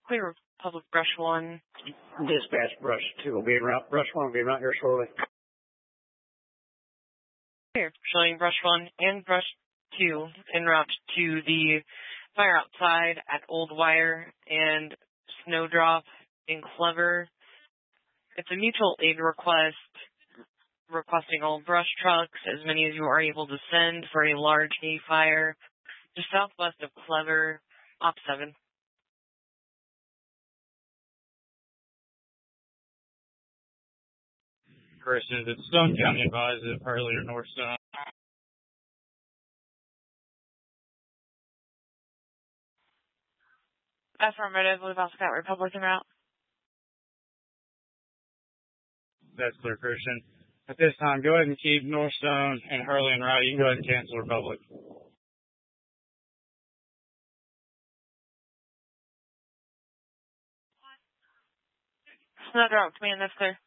Clear Public Brush 1. Dispatch Brush 2 will be en route. Brush 1 will be en route here shortly. Clear. Showing Brush 1 and Brush 2 en route to the fire outside at Old Wire and Snowdrop in Clever. It's a mutual aid request requesting all brush trucks, as many as you are able to send for a large hay fire just southwest of Clever, Op 7. Christians at Stone County advised of Hurley or North Stone. Affirmative, with Scout Republican route. That's clear, Christian. At this time, go ahead and keep North Stone and Hurley en route. You can go ahead and cancel Republic. Snowdrop, command, that's clear.